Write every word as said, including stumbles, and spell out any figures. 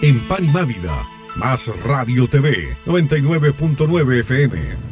En Pan y Mávida, Más Radio T V, noventa y nueve punto nueve F M.